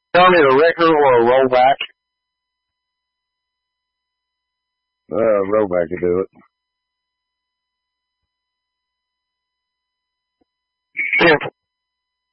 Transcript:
Tell me a wrecker or a rollback. Rollback to do it.